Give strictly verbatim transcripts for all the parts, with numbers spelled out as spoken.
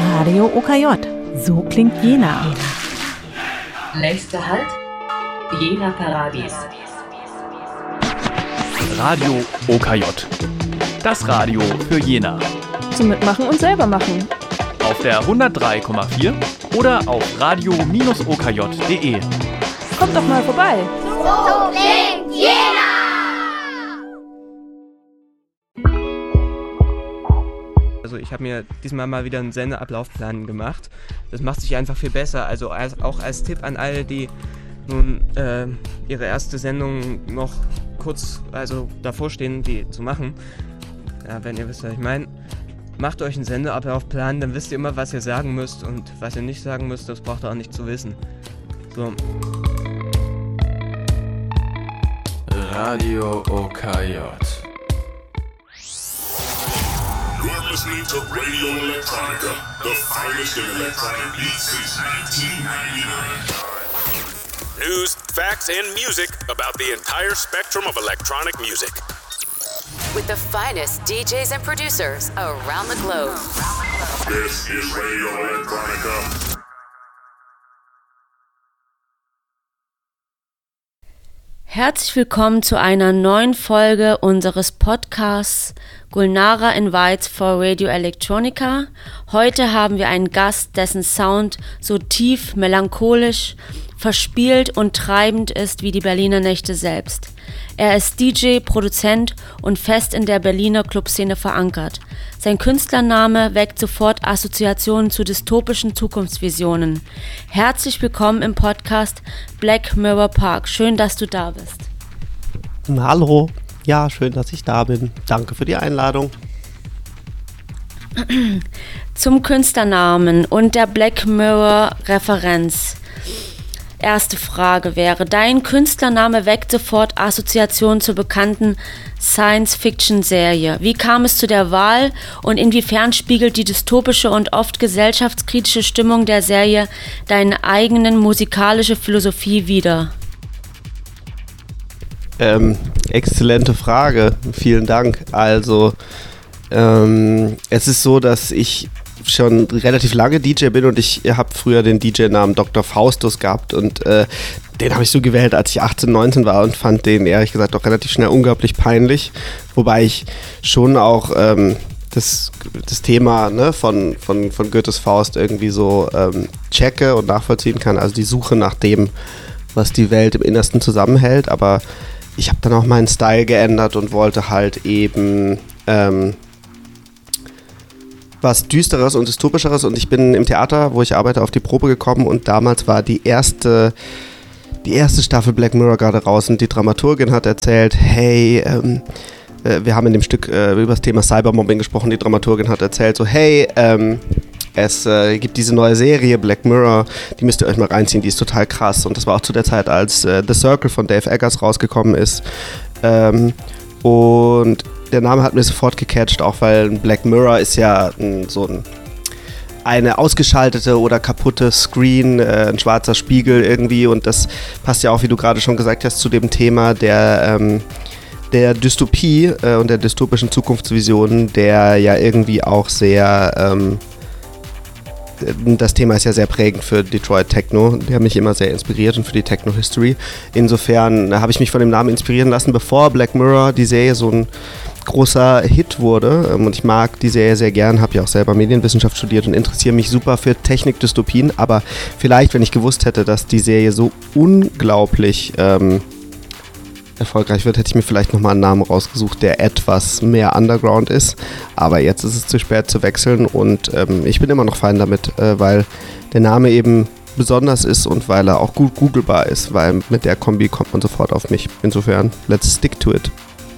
Radio O K J. So klingt Jena. Nächster Halt, Jena Paradies. Radio O K J. Das Radio für Jena. Zum Mitmachen und selber machen. Auf der hundertdrei Komma vier oder auf radio Bindestrich o k j punkt d e. Kommt doch mal vorbei. So klingt Jena! Also ich habe mir diesmal mal wieder einen Sendeablaufplan gemacht. Das macht sich einfach viel besser. Also als, auch als Tipp an alle, die nun äh, ihre erste Sendung noch kurz also davor stehen, die zu machen. Ja, wenn ihr wisst, was ich meine. Macht euch einen Sendeablaufplan, dann wisst ihr immer, was ihr sagen müsst und was ihr nicht sagen müsst, das braucht ihr auch nicht zu wissen. So. Radio O K J. You're listening to Radio Electronica, the finest in electronic beat since nineteen ninety-nine. News, facts, and music about the entire spectrum of electronic music. With the finest D Js and producers around the globe. This is Radio Electronica. Herzlich willkommen zu einer neuen Folge unseres Podcasts Gulnara Invites for Radio Electronica. Heute haben wir einen Gast, dessen Sound so tief, melancholisch, verspielt und treibend ist wie die Berliner Nächte selbst. Er ist D J, Produzent und fest in der Berliner Clubszene verankert. Sein Künstlername weckt sofort Assoziationen zu dystopischen Zukunftsvisionen. Herzlich willkommen im Podcast Black Mirror Park. Schön, dass du da bist. Hallo, ja, schön, dass ich da bin. Danke für die Einladung. Zum Künstlernamen und der Black Mirror Referenz. Erste Frage wäre, dein Künstlername weckt sofort Assoziationen zur bekannten Science-Fiction-Serie. Wie kam es zu der Wahl und inwiefern spiegelt die dystopische und oft gesellschaftskritische Stimmung der Serie deine eigenen musikalische Philosophie wider? Ähm, exzellente Frage, vielen Dank. Also, ähm, es ist so, dass ich schon relativ lange D J bin und ich habe früher den D J-Namen Doktor Faustus gehabt und äh, den habe ich so gewählt, als ich achtzehn, neunzehn war und fand den ehrlich gesagt auch relativ schnell unglaublich peinlich, wobei ich schon auch ähm, das, das Thema ne, von, von, von Goethes Faust irgendwie so ähm, checke und nachvollziehen kann, also die Suche nach dem, was die Welt im Innersten zusammenhält, aber ich habe dann auch meinen Style geändert und wollte halt eben ähm, was Düsteres und Dystopischeres und ich bin im Theater, wo ich arbeite, auf die Probe gekommen und damals war die erste, die erste Staffel Black Mirror gerade raus und die Dramaturgin hat erzählt, hey, ähm, äh, wir haben in dem Stück äh, über das Thema Cybermobbing gesprochen, die Dramaturgin hat erzählt so, hey, ähm, es äh, gibt diese neue Serie Black Mirror, die müsst ihr euch mal reinziehen, die ist total krass und das war auch zu der Zeit, als äh, The Circle von Dave Eggers rausgekommen ist ähm, und der Name hat mir sofort gecatcht, auch weil Black Mirror ist ja ein, so ein, eine ausgeschaltete oder kaputte Screen, äh, ein schwarzer Spiegel irgendwie und das passt ja auch, wie du gerade schon gesagt hast, zu dem Thema der, ähm, der Dystopie äh, und der dystopischen Zukunftsvisionen, der ja irgendwie auch sehr, ähm, das Thema ist ja sehr prägend für Detroit Techno, der hat mich immer sehr inspiriert und für die Techno-History. Insofern habe ich mich von dem Namen inspirieren lassen, bevor Black Mirror, die Serie, so ein großer Hit wurde und ich mag die Serie sehr gern, habe ja auch selber Medienwissenschaft studiert und interessiere mich super für Technik-Dystopien, aber vielleicht, wenn ich gewusst hätte, dass die Serie so unglaublich ähm, erfolgreich wird, hätte ich mir vielleicht nochmal einen Namen rausgesucht, der etwas mehr Underground ist, aber jetzt ist es zu spät zu wechseln und ähm, ich bin immer noch fein damit, äh, weil der Name eben besonders ist und weil er auch gut googlebar ist, weil mit der Kombi kommt man sofort auf mich. Insofern, let's stick to it.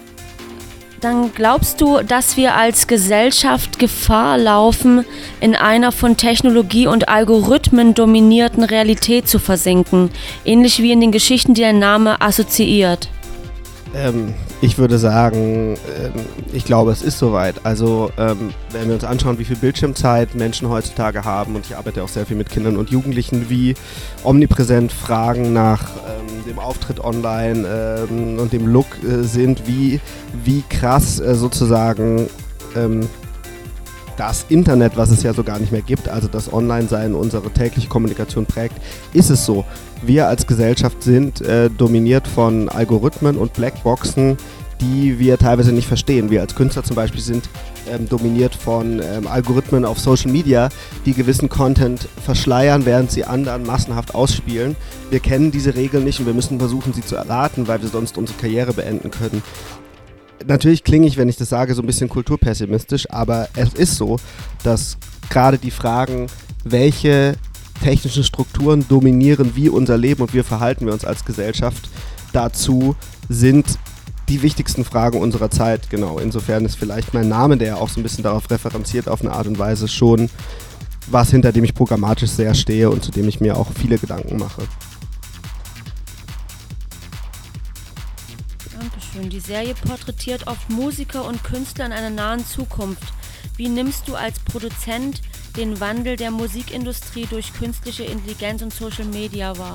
Dann glaubst du, dass wir als Gesellschaft Gefahr laufen, in einer von Technologie und Algorithmen dominierten Realität zu versinken, ähnlich wie in den Geschichten, die dein Name assoziiert? Ähm, ich würde sagen, ähm, ich glaube, es ist soweit. Also, ähm, wenn wir uns anschauen, wie viel Bildschirmzeit Menschen heutzutage haben, und ich arbeite auch sehr viel mit Kindern und Jugendlichen, wie omnipräsent Fragen nach ähm, dem Auftritt online ähm, und dem Look äh, sind, wie, wie krass äh, sozusagen ähm, das Internet, was es ja so gar nicht mehr gibt, also das Online-Sein unsere tägliche Kommunikation prägt, ist es so. Wir als Gesellschaft sind äh, dominiert von Algorithmen und Blackboxen, die wir teilweise nicht verstehen. Wir als Künstler zum Beispiel sind ähm, dominiert von ähm, Algorithmen auf Social Media, die gewissen Content verschleiern, während sie anderen massenhaft ausspielen. Wir kennen diese Regeln nicht und wir müssen versuchen, sie zu erraten, weil wir sonst unsere Karriere beenden können. Natürlich klinge ich, wenn ich das sage, so ein bisschen kulturpessimistisch, aber es ist so, dass gerade die Fragen, welche technischen Strukturen dominieren wie unser Leben und wie verhalten wir uns als Gesellschaft dazu, sind die wichtigsten Fragen unserer Zeit. Genau, insofern ist vielleicht mein Name, der ja auch so ein bisschen darauf referenziert, auf eine Art und Weise schon was, hinter dem ich programmatisch sehr stehe und zu dem ich mir auch viele Gedanken mache. Dankeschön. Die Serie porträtiert oft Musiker und Künstler in einer nahen Zukunft. Wie nimmst du als Produzent den Wandel der Musikindustrie durch künstliche Intelligenz und Social Media wahr?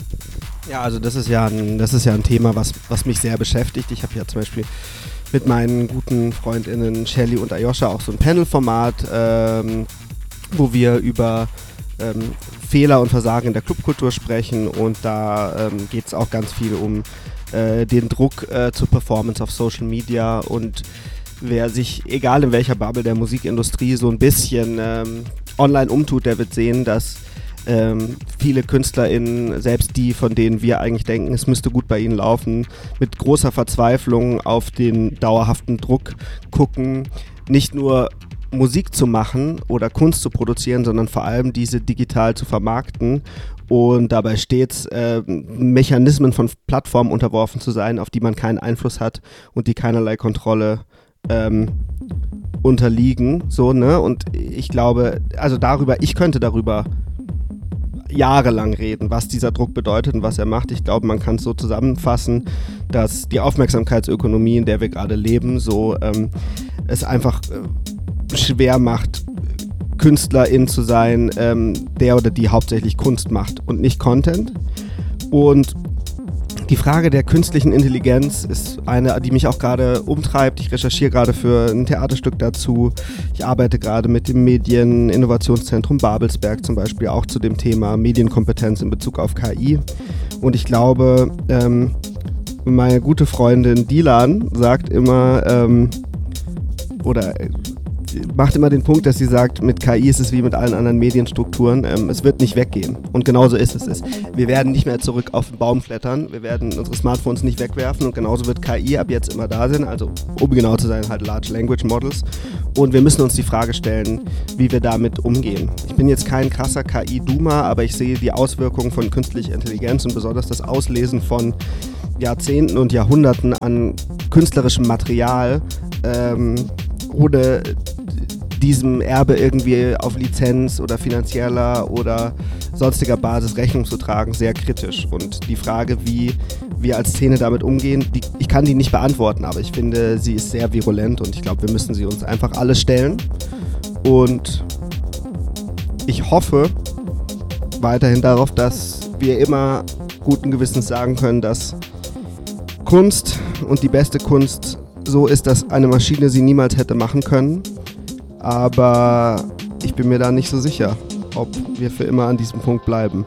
Ja, also das ist ja ein, das ist ja ein Thema, was, was mich sehr beschäftigt. Ich habe ja zum Beispiel mit meinen guten FreundInnen Shelly und Ayosha auch so ein Panel-Format, ähm, wo wir über ähm, Fehler und Versagen in der Clubkultur sprechen, und da ähm, geht es auch ganz viel um äh, den Druck äh, zur Performance auf Social Media, und wer sich, egal in welcher Bubble der Musikindustrie, so ein bisschen ähm, online umtut, der wird sehen, dass Ähm, viele KünstlerInnen, selbst die, von denen wir eigentlich denken, es müsste gut bei ihnen laufen, mit großer Verzweiflung auf den dauerhaften Druck gucken, nicht nur Musik zu machen oder Kunst zu produzieren, sondern vor allem diese digital zu vermarkten und dabei stets äh, Mechanismen von Plattformen unterworfen zu sein, auf die man keinen Einfluss hat und die keinerlei Kontrolle ähm, unterliegen, so, ne? Und ich glaube, also darüber, ich könnte darüber jahrelang reden, was dieser Druck bedeutet und was er macht. Ich glaube, man kann es so zusammenfassen, dass die Aufmerksamkeitsökonomie, in der wir gerade leben, so ähm, es einfach äh, schwer macht, Künstlerin zu sein, ähm, der oder die hauptsächlich Kunst macht und nicht Content. Und die Frage der künstlichen Intelligenz ist eine, die mich auch gerade umtreibt. Ich recherchiere gerade für ein Theaterstück dazu. Ich arbeite gerade mit dem Medieninnovationszentrum Babelsberg zum Beispiel auch zu dem Thema Medienkompetenz in Bezug auf K I. Und ich glaube, ähm, meine gute Freundin Dilan sagt immer, ähm, oder macht immer den Punkt, dass sie sagt, mit K I ist es wie mit allen anderen Medienstrukturen, ähm, es wird nicht weggehen. Und genauso ist es. es. Wir werden nicht mehr zurück auf den Baum klettern, wir werden unsere Smartphones nicht wegwerfen, und genauso wird K I ab jetzt immer da sein, also um genau zu sein, halt Large Language Models. Und wir müssen uns die Frage stellen, wie wir damit umgehen. Ich bin jetzt kein krasser K I-Doomer, aber ich sehe die Auswirkungen von künstlicher Intelligenz und besonders das Auslesen von Jahrzehnten und Jahrhunderten an künstlerischem Material, ähm, ohne diesem Erbe irgendwie auf Lizenz oder finanzieller oder sonstiger Basis Rechnung zu tragen, sehr kritisch. Und die Frage, wie wir als Szene damit umgehen, die, ich kann die nicht beantworten, aber ich finde, sie ist sehr virulent und ich glaube, wir müssen sie uns einfach alle stellen. Und ich hoffe weiterhin darauf, dass wir immer guten Gewissens sagen können, dass Kunst und die beste Kunst so ist, dass eine Maschine sie niemals hätte machen können. Aber ich bin mir da nicht so sicher, ob wir für immer an diesem Punkt bleiben.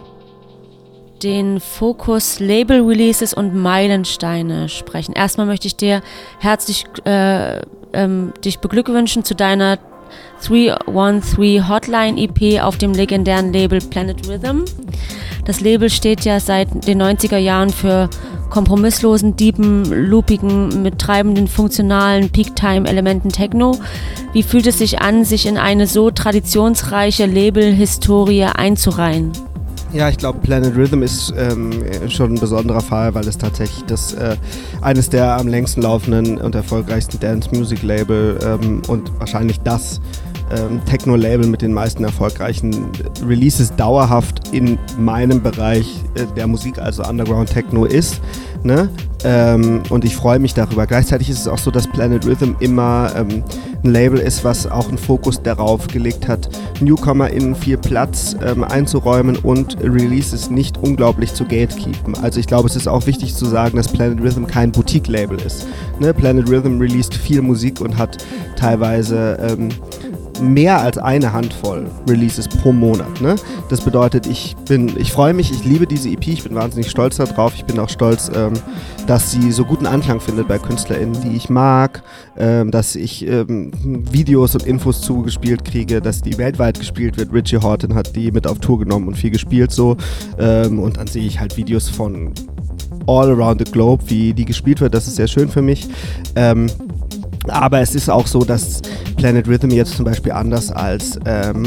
Den Fokus Label-Releases und Meilensteine sprechen. Erstmal möchte ich dir herzlich äh, ähm, dich beglückwünschen zu deiner drei eins drei Hotline E P auf dem legendären Label Planet Rhythm. Das Label steht ja seit den neunziger Jahren für kompromisslosen, deepen, loopigen, mit treibenden, funktionalen Peak-Time-Elementen Techno. Wie fühlt es sich an, sich in eine so traditionsreiche Label-Historie einzureihen? Ja, ich glaube, Planet Rhythm ist ähm, schon ein besonderer Fall, weil es tatsächlich das äh, eines der am längsten laufenden und erfolgreichsten Dance-Music-Label ähm, und wahrscheinlich das ähm, Techno-Label mit den meisten erfolgreichen Releases dauerhaft in meinem Bereich äh, der Musik, also Underground-Techno ist. Ne? Ähm, und ich freue mich darüber. Gleichzeitig ist es auch so, dass Planet Rhythm immer ähm, ein Label ist, was auch einen Fokus darauf gelegt hat, NewcomerInnen viel Platz ähm, einzuräumen und Releases nicht unglaublich zu gatekeepen. Also ich glaube, es ist auch wichtig zu sagen, dass Planet Rhythm kein Boutique-Label ist. Ne? Planet Rhythm released viel Musik und hat teilweise ähm, mehr als eine Handvoll Releases pro Monat. Ne? Das bedeutet, ich bin, ich freue mich, ich liebe diese E P, ich bin wahnsinnig stolz darauf. Ich bin auch stolz, ähm, dass sie so guten Anklang findet bei KünstlerInnen, die ich mag, ähm, dass ich ähm, Videos und Infos zugespielt kriege, dass die weltweit gespielt wird. Richie Hawtin hat die mit auf Tour genommen und viel gespielt so. Ähm, und dann sehe ich halt Videos von all around the globe, wie die gespielt wird. Das ist sehr schön für mich. Ähm, aber es ist auch so, dass Planet Rhythm jetzt zum Beispiel anders als ähm,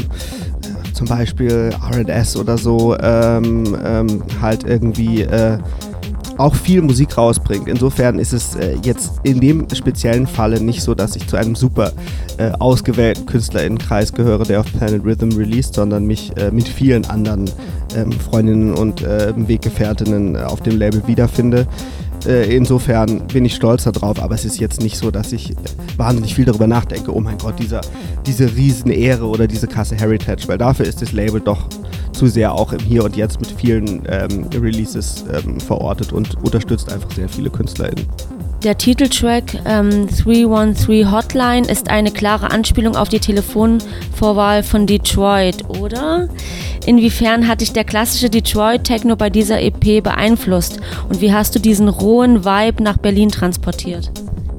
zum Beispiel R and S oder so ähm, ähm, halt irgendwie äh, auch viel Musik rausbringt. Insofern ist es äh, jetzt in dem speziellen Falle nicht so, dass ich zu einem super äh, ausgewählten KünstlerInnenkreis gehöre, der auf Planet Rhythm released, sondern mich äh, mit vielen anderen ähm, Freundinnen und äh, Weggefährtinnen auf dem Label wiederfinde. Äh, insofern bin ich stolz darauf, aber es ist jetzt nicht so, dass ich wahnsinnig viel darüber nachdenke, oh mein Gott, dieser, diese Riesenehre oder diese krasse Heritage, weil dafür ist das Label doch zu sehr auch im Hier und Jetzt mit vielen ähm, Releases ähm, verortet und unterstützt einfach sehr viele KünstlerInnen. Der Titeltrack ähm, drei eins drei Hotline ist eine klare Anspielung auf die Telefonvorwahl von Detroit, oder? Inwiefern hat dich der klassische Detroit-Techno bei dieser E P beeinflusst und wie hast du diesen rohen Vibe nach Berlin transportiert?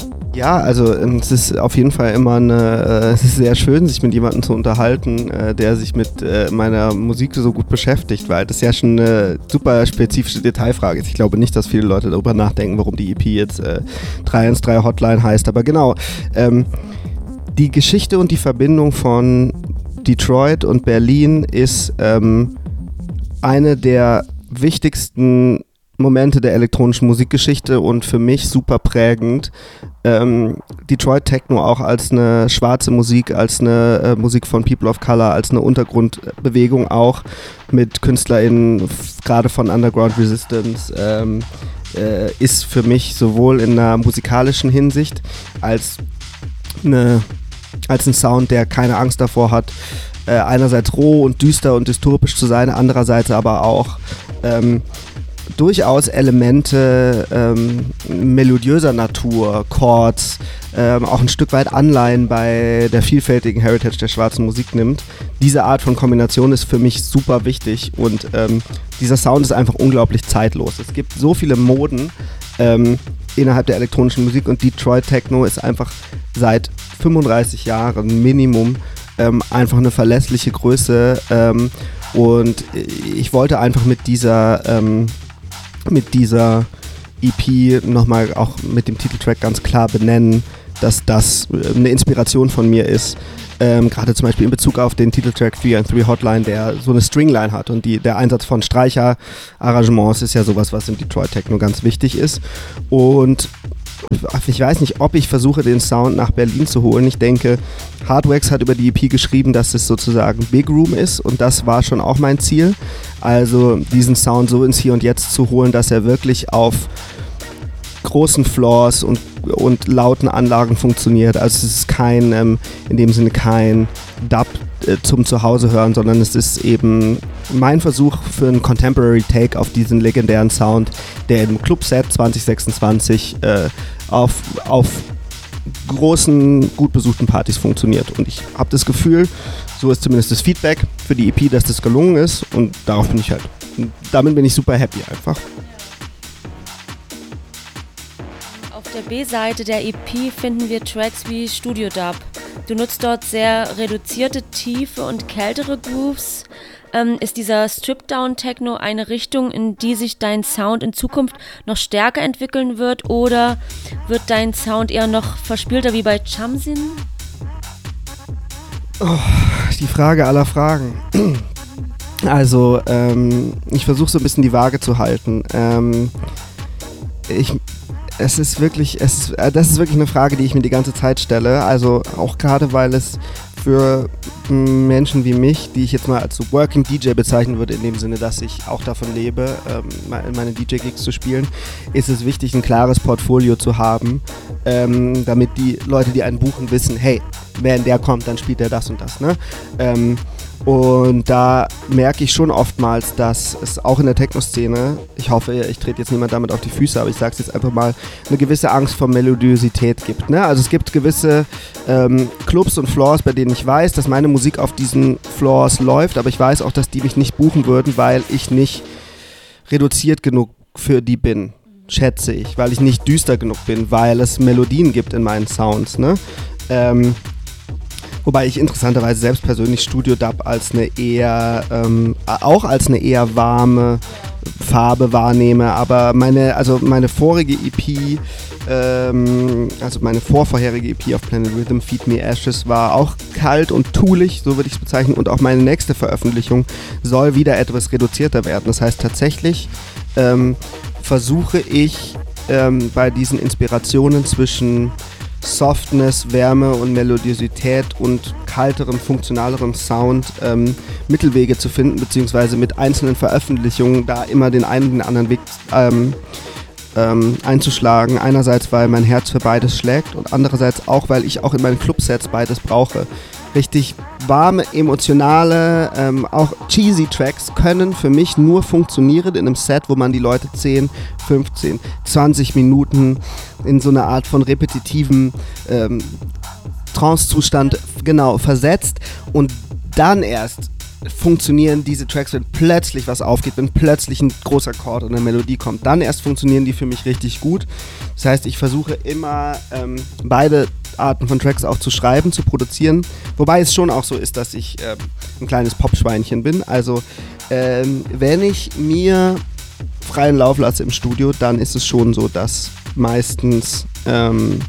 Ja, also es ist auf jeden Fall immer eine, äh, es ist sehr schön, sich mit jemandem zu unterhalten, äh, der sich mit äh, meiner Musik so gut beschäftigt, weil das ja schon eine super spezifische Detailfrage ist. Ich glaube nicht, dass viele Leute darüber nachdenken, warum die E P jetzt äh, drei eins drei Hotline heißt, aber genau, ähm, die Geschichte und die Verbindung von Detroit und Berlin ist ähm, eine der wichtigsten Momente der elektronischen Musikgeschichte und für mich super prägend. Ähm, Detroit Techno auch als eine schwarze Musik, als eine äh, Musik von People of Color, als eine Untergrundbewegung auch mit KünstlerInnen, f- gerade von Underground Resistance, ähm, äh, ist für mich sowohl in einer musikalischen Hinsicht als, eine, als ein Sound, der keine Angst davor hat, äh, einerseits roh und düster und dystopisch zu sein, andererseits aber auch ähm, durchaus Elemente ähm, melodiöser Natur, Chords, ähm, auch ein Stück weit Anleihen bei der vielfältigen Heritage der schwarzen Musik nimmt. Diese Art von Kombination ist für mich super wichtig und ähm, dieser Sound ist einfach unglaublich zeitlos. Es gibt so viele Moden ähm, innerhalb der elektronischen Musik und Detroit Techno ist einfach seit fünfunddreißig Jahren Minimum ähm, einfach eine verlässliche Größe ähm, und ich wollte einfach mit dieser ähm, mit dieser E P nochmal auch mit dem Titeltrack ganz klar benennen, dass das eine Inspiration von mir ist. Ähm, gerade zum Beispiel in Bezug auf den Titeltrack drei eins drei Hotline, der so eine Stringline hat und die, der Einsatz von Streicher-Arrangements ist ja sowas, was im Detroit Techno ganz wichtig ist. Und ich weiß nicht, ob ich versuche, den Sound nach Berlin zu holen. Ich denke, Hardwax hat über die E P geschrieben, dass es sozusagen Big Room ist und das war schon auch mein Ziel. Also diesen Sound so ins Hier und Jetzt zu holen, dass er wirklich auf großen Floors und, und lauten Anlagen funktioniert. Also es ist kein, ähm, in dem Sinne kein Dub äh, zum Zuhause hören, sondern es ist eben mein Versuch für einen Contemporary Take auf diesen legendären Sound, der im Clubset zwanzig sechsundzwanzig äh, auf, auf großen, gut besuchten Partys funktioniert. Und ich habe das Gefühl, so ist zumindest das Feedback für die E P, dass das gelungen ist und darauf bin ich halt, damit bin ich super happy einfach. Auf der B-Seite der E P finden wir Tracks wie Studio Dub. Du nutzt dort sehr reduzierte, tiefe und kältere Grooves. Ähm, ist dieser Strip-Down-Techno eine Richtung, in die sich dein Sound in Zukunft noch stärker entwickeln wird oder wird dein Sound eher noch verspielter wie bei Chamsin? Oh, die Frage aller Fragen. Also, ähm, ich versuche so ein bisschen die Waage zu halten. Ähm, ich, es ist wirklich, es ist, äh, das ist wirklich eine Frage, die ich mir die ganze Zeit stelle. Also auch gerade, weil es für Menschen wie mich, die ich jetzt mal als Working D J bezeichnen würde, in dem Sinne, dass ich auch davon lebe, ähm, meine D J-Gigs zu spielen, ist es wichtig, ein klares Portfolio zu haben, ähm, damit die Leute, die einen buchen, wissen, hey, wenn der kommt, dann spielt er das und das, ne? Ähm, und da merke ich schon oftmals, dass es auch in der Techno-Szene, ich hoffe, ich trete jetzt niemand damit auf die Füße, aber ich sage es jetzt einfach mal, eine gewisse Angst vor Melodiosität gibt. Ne? Also es gibt gewisse ähm, Clubs und Floors, bei denen ich weiß, dass meine Musik auf diesen Floors läuft, aber ich weiß auch, dass die mich nicht buchen würden, weil ich nicht reduziert genug für die bin, schätze ich, weil ich nicht düster genug bin, weil es Melodien gibt in meinen Sounds. Ne? Ähm, Wobei ich interessanterweise selbst persönlich Studio-Dub als eine eher, ähm, auch als eine eher warme Farbe wahrnehme, aber meine, also meine vorige E P, ähm, also meine vorvorherige E P auf Planet Rhythm, Feed Me Ashes, war auch kalt und toolig, so würde ich es bezeichnen, und auch meine nächste Veröffentlichung soll wieder etwas reduzierter werden. Das heißt tatsächlich ähm, versuche ich ähm, bei diesen Inspirationen zwischen Softness, Wärme und Melodiosität und kalterem, funktionalerem Sound ähm, Mittelwege zu finden, beziehungsweise mit einzelnen Veröffentlichungen da immer den einen oder den anderen Weg ähm, ähm, einzuschlagen. Einerseits, weil mein Herz für beides schlägt und andererseits auch, weil ich auch in meinen Clubsets beides brauche. Richtig warme, emotionale, ähm, auch cheesy Tracks können für mich nur funktionieren in einem Set, wo man die Leute zehn, fünfzehn, zwanzig Minuten in so eine Art von repetitiven ähm, Trance-Zustand genau versetzt und dann erst funktionieren diese Tracks, wenn plötzlich was aufgeht, wenn plötzlich ein großer Chord und eine Melodie kommt, dann erst funktionieren die für mich richtig gut. Das heißt, ich versuche immer ähm, beide Arten von Tracks auch zu schreiben, zu produzieren, wobei es schon auch so ist, dass ich ähm, ein kleines Popschweinchen bin. Also ähm, wenn ich mir freien Lauf lasse im Studio, dann ist es schon so, dass meistens ähm,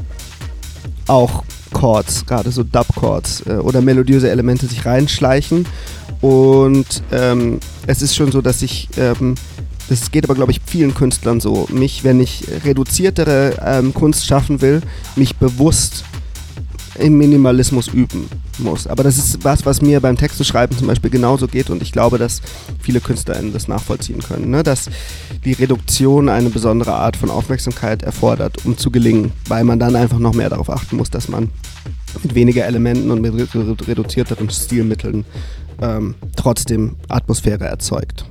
auch Chords, gerade so Dub-Chords äh, oder melodiöse Elemente sich reinschleichen und ähm, es ist schon so, dass ich ähm, das geht aber, glaube ich, vielen Künstlern so. Mich, wenn ich reduziertere ähm, Kunst schaffen will, mich bewusst im Minimalismus üben muss. Aber das ist was, was mir beim Texteschreiben zum Beispiel genauso geht und ich glaube, dass viele KünstlerInnen das nachvollziehen können, ne? Dass die Reduktion eine besondere Art von Aufmerksamkeit erfordert, um zu gelingen, weil man dann einfach noch mehr darauf achten muss, dass man mit weniger Elementen und mit redu- reduzierteren Stilmitteln ähm, trotzdem Atmosphäre erzeugt.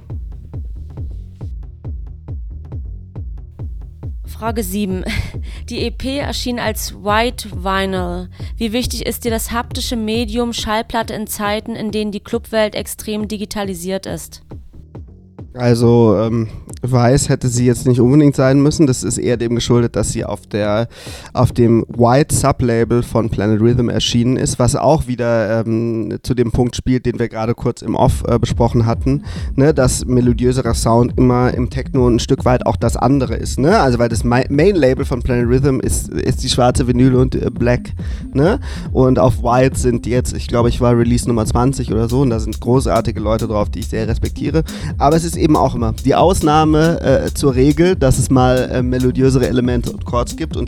Frage sieben. Die E P erschien als White Vinyl. Wie wichtig ist dir das haptische Medium Schallplatte in Zeiten, in denen die Clubwelt extrem digitalisiert ist? Also ähm, weiß hätte sie jetzt nicht unbedingt sein müssen. Das ist eher dem geschuldet, dass sie auf der auf dem White Sublabel von Planet Rhythm erschienen ist, was auch wieder ähm, zu dem Punkt spielt, den wir gerade kurz im Off äh, besprochen hatten, ne, dass melodiöserer Sound immer im Techno ein Stück weit auch das andere ist, ne? Also weil das Ma- Main Label von Planet Rhythm ist ist die schwarze Vinyl und äh, Black, ne? Und auf White sind jetzt, ich glaube, ich war Release Nummer zwanzig oder so und da sind großartige Leute drauf, die ich sehr respektiere. Aber es ist eben auch immer die Ausnahme äh, zur Regel, dass es mal äh, melodiösere Elemente und Chords gibt und